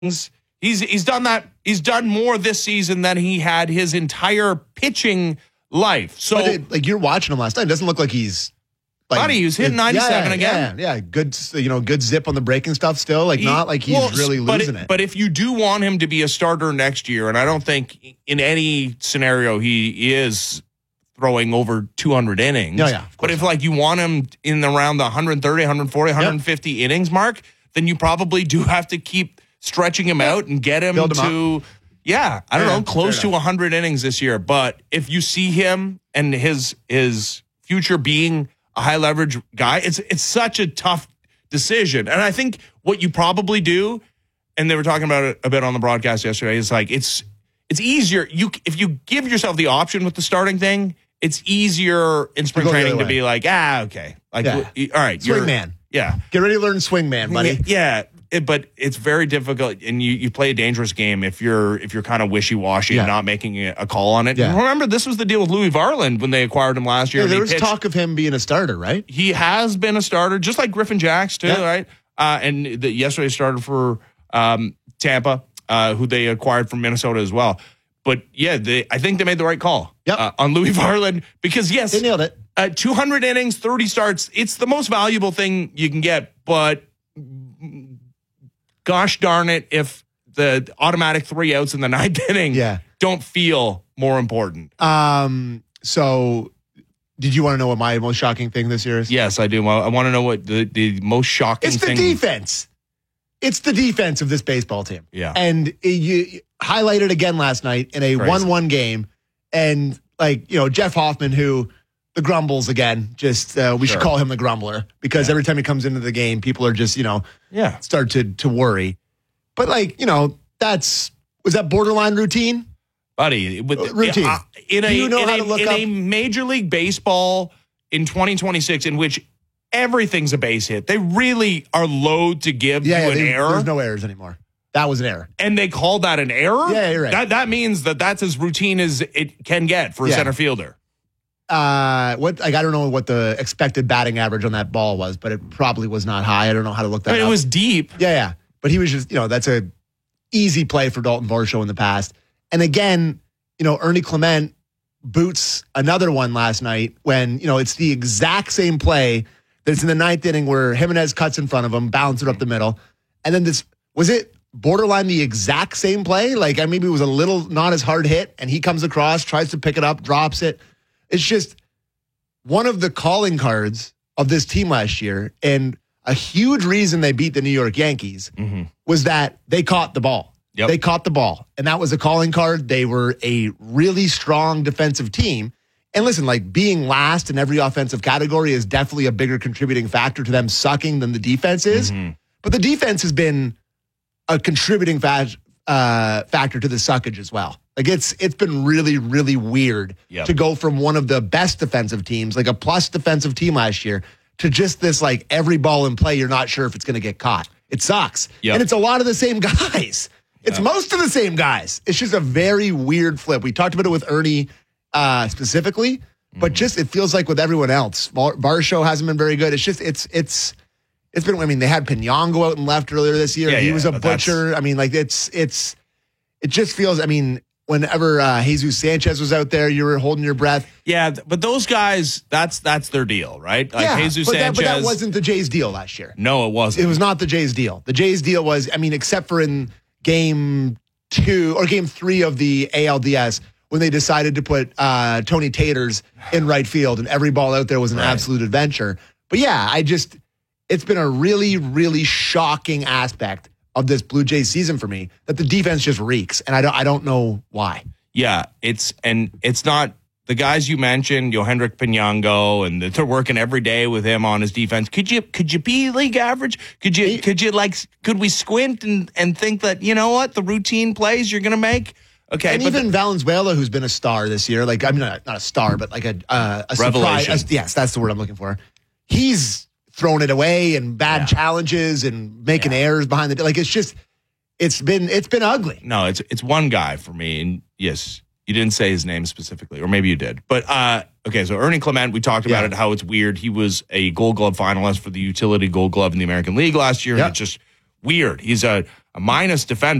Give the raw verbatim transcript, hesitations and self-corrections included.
He's he's done that. He's done more this season than he had his entire pitching life. So, but it, like you're watching him last night, it doesn't look like he's. Like, buddy, he was hitting ninety-seven yeah, again. Yeah, yeah, good. You know, good zip on the breaking stuff. Still, like he, not like he's well, really but losing it, it. But if you do want him to be a starter next year, and I don't think in any scenario he is throwing over two hundred innings. Yeah, yeah. But if like you want him in around the one thirty, one forty, one fifty yep. innings mark, then you probably do have to keep stretching him out and get him, him to, up. yeah, I don't yeah, know, close to one hundred innings this year. But if you see him and his his future being a high leverage guy, it's it's such a tough decision. And I think what you probably do, and they were talking about it a bit on the broadcast yesterday, is like it's it's easier. You if you give yourself the option with the starting thing, it's easier in spring training to be like, ah, okay, like yeah. all right, swing you're, man, yeah, get ready to learn swing man, buddy. Yeah, it, but it's very difficult, and you, you play a dangerous game if you're if you're kind of wishy washy yeah. and not making a, a call on it. Yeah. Remember, this was the deal with Louis Varland when they acquired him last year. Yeah, there was pitched. talk of him being a starter, right? He has been a starter, just like Griffin Jacks too, yeah. right? Uh, and the, yesterday started for um, Tampa, uh, who they acquired from Minnesota as well. But yeah, they, I think they made the right call yep. uh, on Louis Varland because yes, they nailed it. Uh, two hundred innings, thirty starts. It's the most valuable thing you can get, but gosh darn it, if the automatic three outs in the ninth inning yeah. don't feel more important. Um. So, did you want to know what my most shocking thing this year is? Yes, I do. I want to know what the, the most shocking it's thing. It's the defense. It's the defense of this baseball team. Yeah. And it, you highlighted again last night in a one one game. And, like, you know, Jeff Hoffman, who the grumbles again, just uh, we sure. should call him the grumbler because yeah. every time he comes into the game, people are just, you know, yeah. start to to worry. But, like, you know, that's, was that borderline routine? Buddy, with uh, routine. Uh, in, a, you know in, how a, to look in up? a Major League Baseball in twenty twenty-six, in which everything's a base hit, they really are loath to give yeah, you yeah, an they, error. There's no errors anymore. That was an error. And they called that an error? Yeah, you're right. That, that means that that's as routine as it can get for a yeah. center fielder. Uh, what like I don't know what the expected batting average on that ball was, but it probably was not high. I don't know how to look that I mean, up. It was deep. Yeah, yeah. But he was just, you know, that's a easy play for Dalton Varsho in the past. And again, you know, Ernie Clement boots another one last night when, you know, it's the exact same play that's in the ninth inning where Jimenez cuts in front of him, bounces it up the middle. And then this, was it borderline the exact same play? Like, I maybe it was a little not as hard hit, and he comes across, tries to pick it up, drops it. It's just one of the calling cards of this team last year, and a huge reason they beat the New York Yankees mm-hmm. was that they caught the ball. Yep. They caught the ball, and that was a calling card. They were a really strong defensive team. And listen, like being last in every offensive category is definitely a bigger contributing factor to them sucking than the defense is. Mm-hmm. But the defense has been a contributing fa- uh, factor to the suckage as well. Like it's it's been really, really weird yep. to go from one of the best defensive teams, like a plus defensive team last year, to just this like every ball in play, you're not sure if it's going to get caught. It sucks. Yep. And it's a lot of the same guys. It's yep. most of the same guys. It's just a very weird flip. We talked about it with Ernie uh, specifically, mm-hmm. but just it feels like with everyone else. Bar- Varsho hasn't been very good. It's just, it's, it's, it's been, I mean, they had Pignon go out and left earlier this year. Yeah, he yeah, was a butcher. That's... I mean, like it's, it's, it just feels, I mean, whenever uh, Jesus Sanchez was out there, you were holding your breath. Yeah, but those guys, that's that's their deal, right? Like yeah, Jesus but that, Sanchez. but that wasn't the Jays' deal last year. No, it wasn't. It was not the Jays' deal. The Jays' deal was, I mean, except for in game two or game three of the A L D S when they decided to put uh, Tony Taters in right field and every ball out there was an right. absolute adventure. But yeah, I just, it's been a really, really shocking aspect of this Blue Jays season for me that the defense just reeks, and I don't I don't know why. Yeah, it's and it's not the guys you mentioned, Yohendrick Pinango, and they're working every day with him on his defense. Could you could you be league average? Could you could you like could we squint and, and think that, you know what, the routine plays you're gonna make? Okay, and but even the, Valenzuela, who's been a star this year, like I mean not, not a star, but like a uh, a revelation. Surprise, a, yes, that's the word I'm looking for. He's thrown it away and bad yeah. challenges and making yeah. errors behind the like it's just it's been it's been ugly. No, it's it's one guy for me, and yes, you didn't say his name specifically, or maybe you did. But uh, okay, so Ernie Clement, we talked about yeah. it, how it's weird. He was a Gold Glove finalist for the utility Gold Glove in the American League last year, yep. and it's just weird. He's a a minus defender.